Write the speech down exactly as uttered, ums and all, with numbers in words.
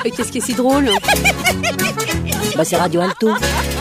Mais qu'est-ce qui est si drôle? Bah c'est Radio Alto.